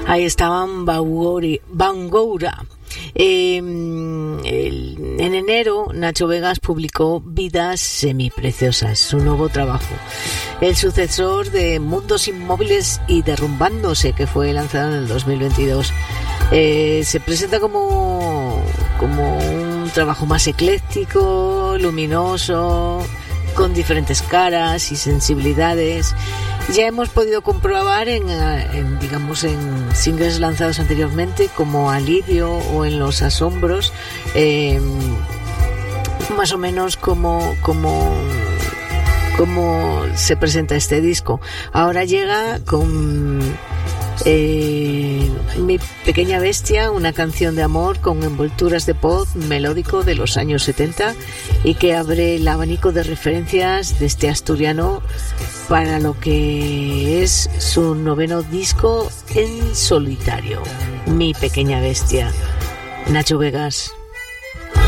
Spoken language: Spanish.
Ahí estaban Bangoura. En enero Nacho Vegas publicó Vidas Semipreciosas, su nuevo trabajo, el sucesor de Mundos Inmóviles y Derrumbándose, que fue lanzado en el 2022. Se presenta como un trabajo más ecléctico, luminoso, con diferentes caras y sensibilidades. Ya hemos podido comprobar en singles lanzados anteriormente, como Alivio o en Los Asombros, más o menos como se presenta este disco. Ahora llega con Mi Pequeña Bestia, una canción de amor con envolturas de pop melódico de los años 70 y que abre el abanico de referencias de este asturiano para lo que es su 9º disco en solitario, Mi Pequeña Bestia. Nacho Vegas.